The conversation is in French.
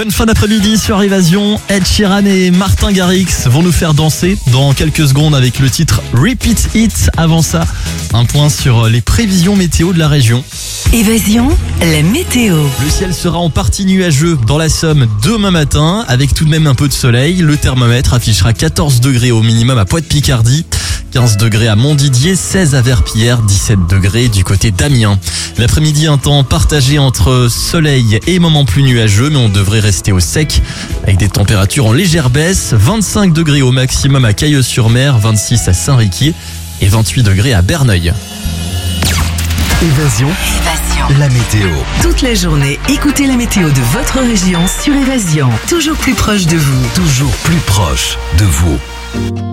Bonne fin d'après-midi sur Évasion. Ed Sheeran et Martin Garrix vont nous faire danser dans quelques secondes avec le titre Repeat It. Avant ça, un point sur les prévisions météo de la région. Évasion, la météo. Le ciel sera en partie nuageux dans la Somme demain matin, avec tout de même un peu de soleil. Le thermomètre affichera 14 degrés au minimum à Poix-de-Picardie, 15 degrés à Montdidier, 16 à Verpillière, 17 degrés du côté d'Amiens. L'après-midi, un temps partagé entre soleil et moments plus nuageux, mais on devrait rester au sec avec des températures en légère baisse. 25 degrés au maximum à Cailleux-sur-Mer, 26 à Saint-Riquier et 28 degrés à Berneuil. Évasion, la météo. Toute la journée, écoutez la météo de votre région sur Évasion. Toujours plus proche de vous. Toujours plus proche de vous.